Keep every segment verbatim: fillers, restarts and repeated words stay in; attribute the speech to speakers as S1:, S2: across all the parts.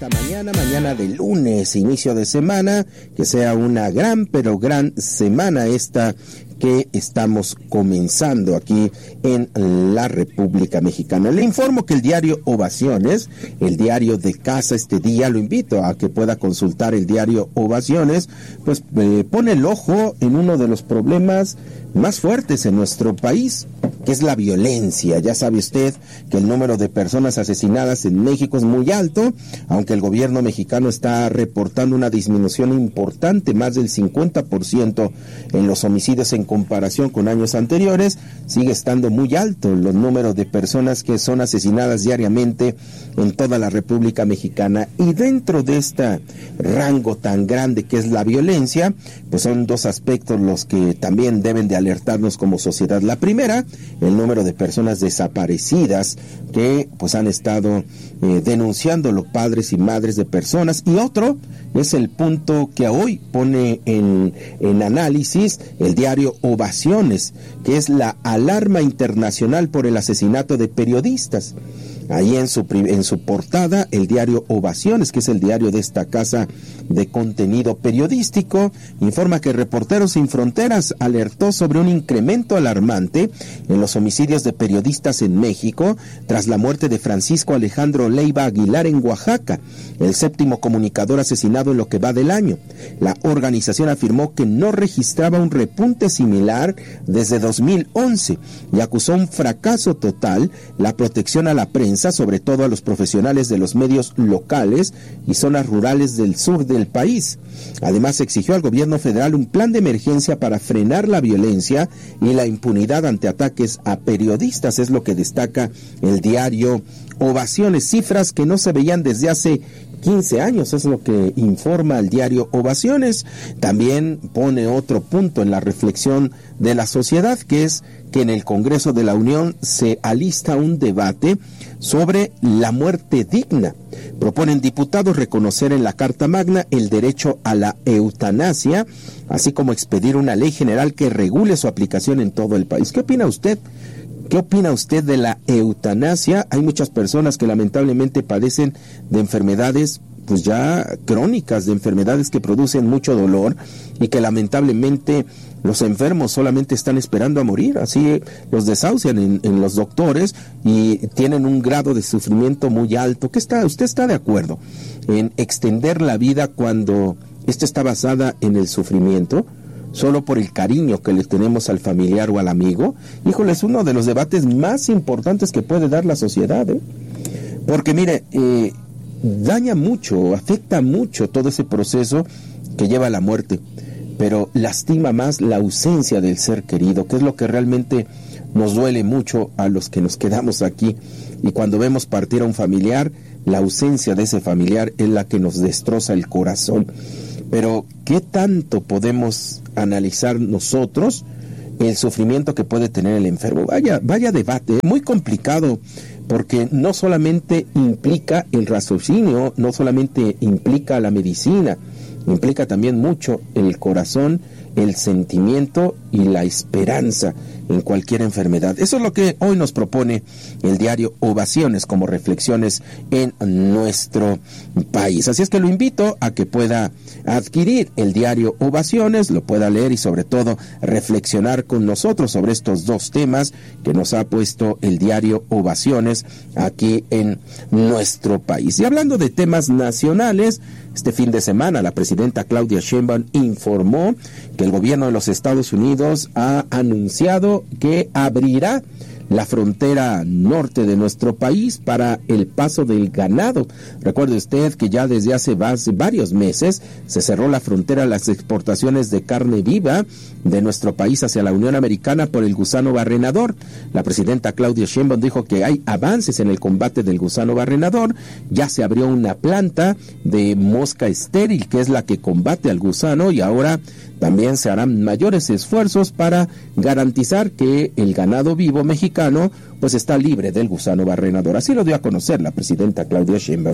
S1: esta mañana, mañana de lunes, inicio de semana, que sea una gran, pero gran semana esta que estamos comenzando aquí en la República Mexicana. Le informo que el diario Ovaciones, el diario de casa este día, lo invito a que pueda consultar el diario Ovaciones, pues eh, pone el ojo en uno de los problemas más fuertes en nuestro país, que es la violencia. Ya sabe usted que el número de personas asesinadas en México es muy alto, aunque el gobierno mexicano está reportando una disminución importante, más del cincuenta por ciento en los homicidios en comparación con años anteriores, sigue estando muy alto los números de personas que son asesinadas diariamente en toda la República Mexicana. Y dentro de este rango tan grande que es la violencia, pues son dos aspectos los que también deben de alertarnos como sociedad. La primera, el número de personas desaparecidas que pues han estado eh, denunciando los padres y madres de personas, y otro es el punto que hoy pone en, en análisis el diario Ovaciones, que es la alarma internacional por el asesinato de periodistas. Ahí en su, en su portada, el diario Ovaciones, que es el diario de esta casa de contenido periodístico, informa que Reporteros Sin Fronteras alertó sobre un incremento alarmante en los homicidios de periodistas en México tras la muerte de Francisco Alejandro Leiva Aguilar en Oaxaca, el séptimo comunicador asesinado en lo que va del año. La organización afirmó que no registraba un repunte similar desde dos mil once y acusó un fracaso total la protección a la prensa, sobre todo a los profesionales de los medios locales y zonas rurales del sur del país. Además, exigió al gobierno federal un plan de emergencia para frenar la violencia y la impunidad ante ataques a periodistas, es lo que destaca el diario Ovaciones, cifras que no se veían desde hace quince años, es lo que informa el diario Ovaciones. También pone otro punto en la reflexión de la sociedad, que es que en el Congreso de la Unión se alista un debate sobre la muerte digna. Proponen diputados reconocer en la Carta Magna el derecho a la eutanasia, así como expedir una ley general que regule su aplicación en todo el país. ¿Qué opina usted? ¿Qué opina usted de la eutanasia? Hay muchas personas que lamentablemente padecen de enfermedades pues ya crónicas, de enfermedades que producen mucho dolor y que lamentablemente los enfermos solamente están esperando a morir, así los desahucian en, en los doctores y tienen un grado de sufrimiento muy alto. ¿Qué está, usted está de acuerdo en extender la vida cuando esta está basada en el sufrimiento, solo por el cariño que le tenemos al familiar o al amigo? Híjole, es uno de los debates más importantes que puede dar la sociedad, ¿eh? Porque mire, eh, daña mucho, afecta mucho todo ese proceso que lleva a la muerte, pero lastima más la ausencia del ser querido, que es lo que realmente nos duele mucho a los que nos quedamos aquí. Y cuando vemos partir a un familiar, la ausencia de ese familiar es la que nos destroza el corazón. Pero ¿qué tanto podemos analizar nosotros el sufrimiento que puede tener el enfermo? Vaya, vaya debate, muy complicado, porque no solamente implica el raciocinio, no solamente implica la medicina, implica también mucho el corazón, el sentimiento y la esperanza en cualquier enfermedad. Eso es lo que hoy nos propone el diario Ovaciones como reflexiones en nuestro país. Así es que lo invito a que pueda adquirir el diario Ovaciones, lo pueda leer y sobre todo reflexionar con nosotros sobre estos dos temas que nos ha puesto el diario Ovaciones aquí en nuestro país. Y hablando de temas nacionales, este fin de semana la presidenta Claudia Sheinbaum informó que el gobierno de los Estados Unidos ha anunciado que abrirá la frontera norte de nuestro país para el paso del ganado. Recuerde usted que ya desde hace varios meses se cerró la frontera a las exportaciones de carne viva de nuestro país hacia la Unión Americana por el gusano barrenador. La presidenta Claudia Sheinbaum dijo que hay avances en el combate del gusano barrenador. Ya se abrió una planta de mosca estéril que es la que combate al gusano, y ahora también se harán mayores esfuerzos para garantizar que el ganado vivo mexicano pues está libre del gusano barrenador. Así lo dio a conocer la presidenta Claudia Sheinbaum.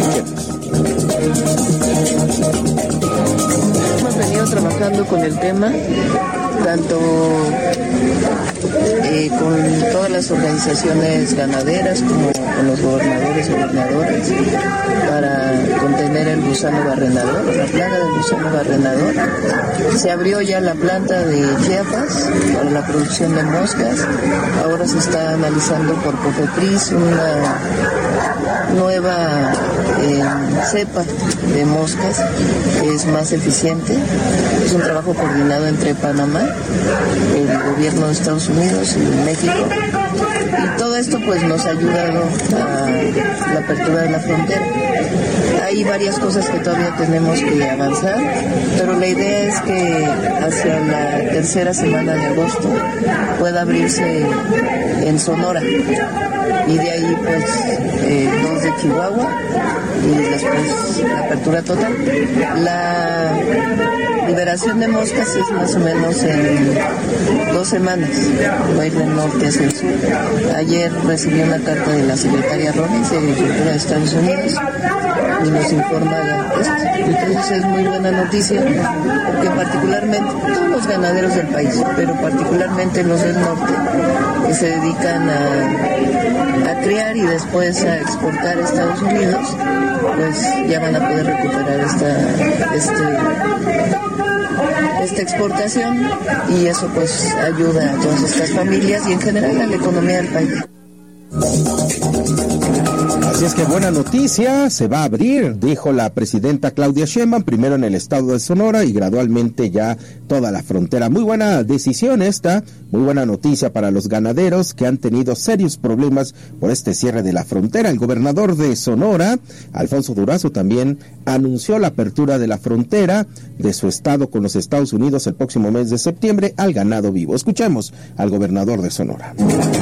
S2: Hemos venido trabajando con el tema, tanto eh, con todas las organizaciones ganaderas como con los gobernadores y gobernadoras, para gusano barrenador, la plaga del gusano barrenador. Se abrió ya la planta de Chiapas para la producción de moscas. Ahora se está analizando por COFEPRIS una nueva eh, cepa de moscas que es más eficiente. Es un trabajo coordinado entre Panamá, el gobierno de Estados Unidos y México. Y todo esto pues nos ha ayudado a la apertura de la frontera. Hay varias cosas que todavía tenemos que avanzar, pero la idea es que hacia la tercera semana de agosto pueda abrirse en Sonora y de ahí pues eh, dos de Chihuahua y después la apertura total. La liberación de moscas es más o menos en dos semanas, va a ir del norte hacia el sur. Ayer recibí una carta de la secretaria Rollins de Agricultura de Estados Unidos y nos informa de esto. Entonces es muy buena noticia porque particularmente todos los ganaderos del país, pero particularmente los del norte que se dedican a, a criar y después a exportar a Estados Unidos, pues ya van a poder recuperar esta este esta exportación y eso pues ayuda a todas estas familias y en general a la economía del país.
S1: Así es que buena noticia, se va a abrir, dijo la presidenta Claudia Sheinbaum, primero en el estado de Sonora y gradualmente ya toda la frontera. Muy buena decisión esta, muy buena noticia para los ganaderos que han tenido serios problemas por este cierre de la frontera. El gobernador de Sonora, Alfonso Durazo, también anunció la apertura de la frontera de su estado con los Estados Unidos el próximo mes de septiembre al ganado vivo. Escuchemos al gobernador de Sonora.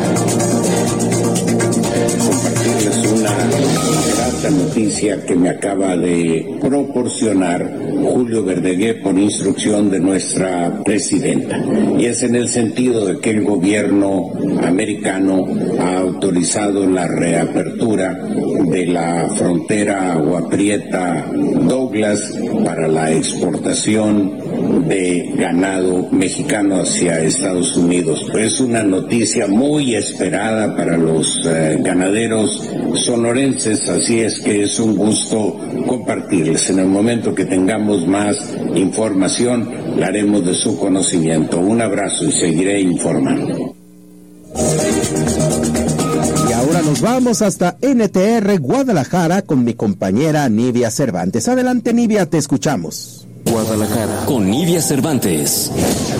S3: Compartirles una grata noticia que me acaba de proporcionar Julio Verdeguer por instrucción de nuestra presidenta, y es en el sentido de que el gobierno americano ha autorizado la reapertura de la frontera Agua Prieta Douglas para la exportación de ganado mexicano hacia Estados Unidos. Es una noticia muy esperada para los eh, ganaderos sonorenses, así es que es un gusto compartirles. En el momento que tengamos más información, la haremos de su conocimiento. Un abrazo y seguiré informando.
S1: Y ahora nos vamos hasta N T R Guadalajara con mi compañera Nidia Cervantes. Adelante, Nidia, te escuchamos.
S4: Guadalajara con Nidia Cervantes.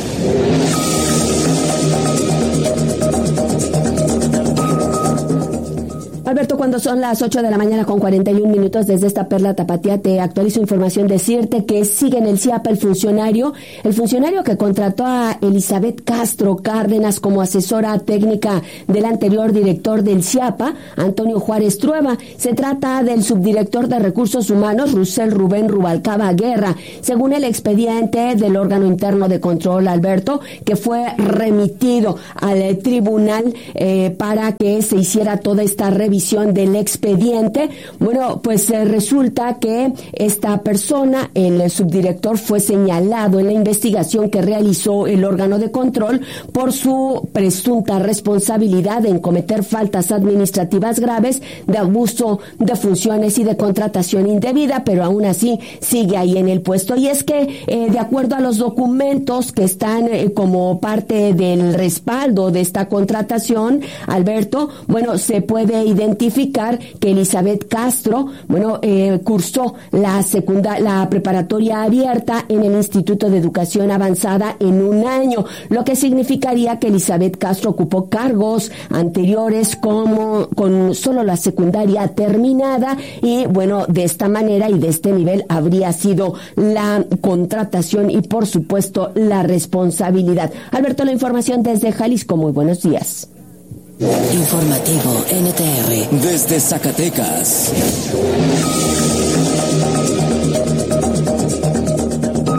S5: Alberto, cuando son las ocho de la mañana con cuarenta y un minutos desde esta perla tapatía, te actualizo información, decirte que sigue en el C I A P el funcionario, el funcionario que contrató a Elizabeth Castro Cárdenas como asesora técnica del anterior director del C I A P A, Antonio Juárez Trueba. Se trata del subdirector de Recursos Humanos, Rusel Rubén Rubalcaba Guerra, según el expediente del órgano interno de control, Alberto, que fue remitido al tribunal eh, para que se hiciera toda esta revisión del expediente. Bueno, pues eh, resulta que esta persona, el subdirector, fue señalado en la investigación que realizó el órgano de control por su presunta responsabilidad en cometer faltas administrativas graves de abuso de funciones y de contratación indebida, pero aún así sigue ahí en el puesto. Y es que, eh, de acuerdo a los documentos que están eh, como parte del respaldo de esta contratación, Alberto, bueno, se puede identificar que Elizabeth Castro, bueno, eh, cursó la secunda, la preparatoria abierta en el Instituto de Educación Avanzada en un año, lo que significaría que Elizabeth Castro ocupó cargos anteriores como con solo la secundaria terminada y, bueno, de esta manera y de este nivel habría sido la contratación y, por supuesto, la responsabilidad. Alberto, la información desde Jalisco. Muy buenos días.
S4: Informativo N T R desde Zacatecas.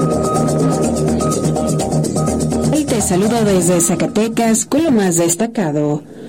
S6: Y te saludo desde Zacatecas con lo más destacado.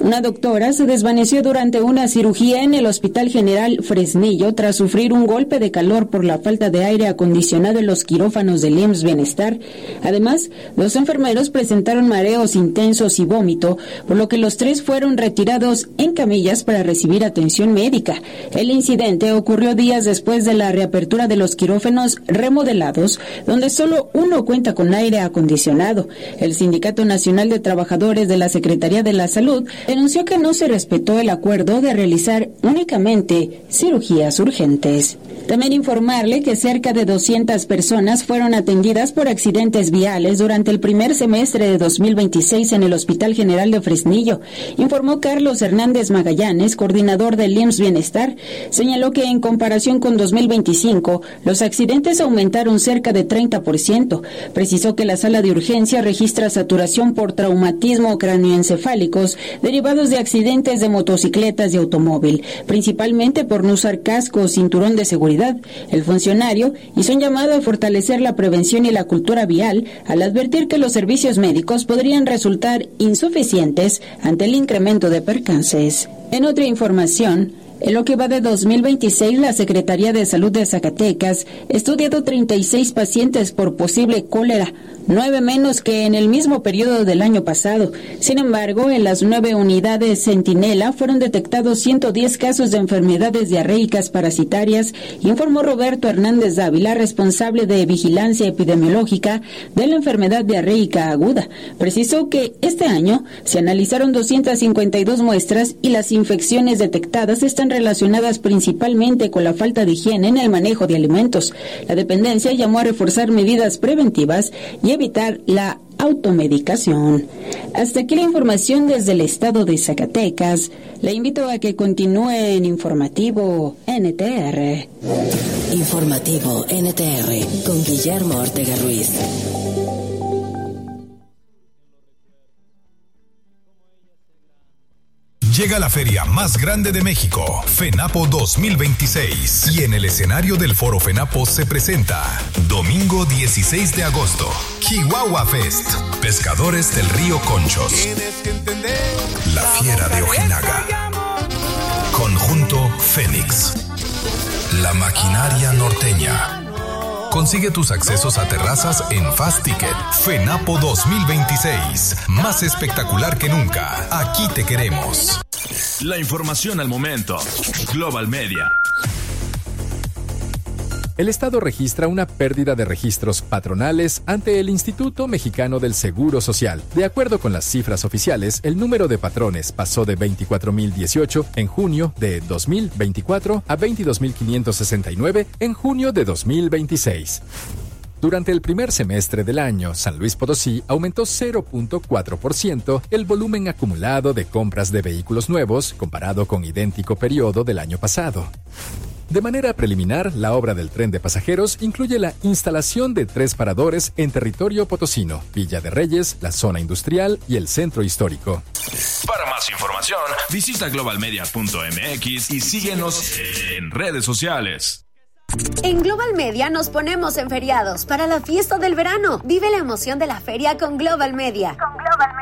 S6: Una doctora se desvaneció durante una cirugía en el Hospital General Fresnillo tras sufrir un golpe de calor por la falta de aire acondicionado en los quirófanos del I M S S Bienestar. Además, los enfermeros presentaron mareos intensos y vómito, por lo que los tres fueron retirados en camillas para recibir atención médica. El incidente ocurrió días después de la reapertura de los quirófanos remodelados, donde solo uno cuenta con aire acondicionado. El Sindicato Nacional de Trabajadores de la Secretaría de la Salud denunció que no se respetó el acuerdo de realizar únicamente cirugías urgentes. También informarle que cerca de doscientas personas fueron atendidas por accidentes viales durante el primer semestre de dos mil veintiséis en el Hospital General de Fresnillo, informó Carlos Hernández Magallanes, coordinador del I M S S Bienestar. Señaló que en comparación con dos mil veinticinco, los accidentes aumentaron cerca de treinta por ciento. Precisó que la sala de urgencia registra saturación por traumatismo cráneoencefálicos derivados de accidentes de motocicletas y automóvil, principalmente por no usar casco o cinturón de seguridad. El funcionario hizo un llamado a fortalecer la prevención y la cultura vial al advertir que los servicios médicos podrían resultar insuficientes ante el incremento de percances. En otra información, en lo que va de dos mil veintiséis, la Secretaría de Salud de Zacatecas ha estudiado treinta y seis pacientes por posible cólera, nueve menos que en el mismo periodo del año pasado. Sin embargo, en las nueve unidades Centinela fueron detectados ciento diez casos de enfermedades diarreicas parasitarias, informó Roberto Hernández Dávila, responsable de Vigilancia Epidemiológica de la enfermedad diarreica aguda. Precisó que este año se analizaron doscientas cincuenta y dos muestras y las infecciones detectadas están relacionadas principalmente con la falta de higiene en el manejo de alimentos. La dependencia llamó a reforzar medidas preventivas y evitar la automedicación. Hasta aquí la información desde el estado de Zacatecas. Le invito a que continúe en Informativo N T R.
S4: Informativo N T R con Guillermo Ortega Ruiz.
S7: Llega la feria más grande de México, FENAPO dos mil veintiséis, y en el escenario del Foro FENAPO se presenta domingo dieciséis de agosto, Chihuahua Fest, Pescadores del Río Conchos, La Fiera de Ojinaga, Conjunto Fénix, La Maquinaria Norteña. Consigue tus accesos a terrazas en Fast Ticket. FENAPO dos mil veintiséis. Más espectacular que nunca. Aquí te queremos.
S8: La información al momento. Global Media.
S9: El Estado registra una pérdida de registros patronales ante el Instituto Mexicano del Seguro Social. De acuerdo con las cifras oficiales, el número de patrones pasó de veinticuatro mil dieciocho en junio de dos mil veinticuatro a veintidós mil quinientos sesenta y nueve en junio de dos mil veintiséis. Durante el primer semestre del año, San Luis Potosí aumentó cero punto cuatro por ciento el volumen acumulado de compras de vehículos nuevos comparado con idéntico periodo del año pasado. De manera preliminar, la obra del tren de pasajeros incluye la instalación de tres paradores en territorio potosino, Villa de Reyes, la zona industrial y el centro histórico.
S8: Para más información, visita global media punto m x y síguenos en redes sociales.
S10: En Global Media nos ponemos en feriados para la fiesta del verano. Vive la emoción de la feria con Global Media. Con Global Media.